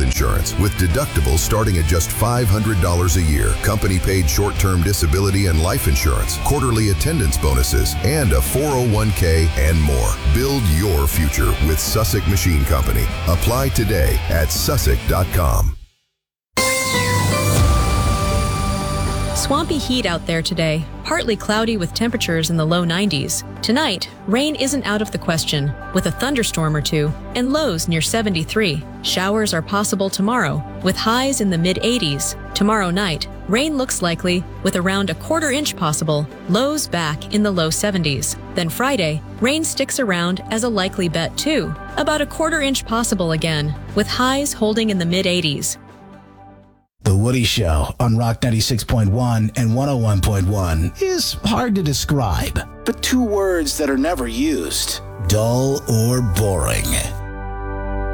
insurance with deductibles starting at just $500 a year, company-paid short-term disability and life insurance, quarterly attendance bonuses, and a 401k and more. Build your future with Sussex Machine Company. Apply today at sussex.com. Swampy heat out there today, partly cloudy with temperatures in the low 90s. Tonight, rain isn't out of the question, with a thunderstorm or two, and lows near 73. Showers are possible tomorrow, with highs in the mid-80s. Tomorrow night, rain looks likely, with around a quarter inch possible, lows back in the low 70s. Then Friday, rain sticks around as a likely bet too, about a quarter inch possible again, with highs holding in the mid-80s. The Woody Show on Rock 96.1 and 101.1 is hard to describe, but two words that are never used: dull or boring.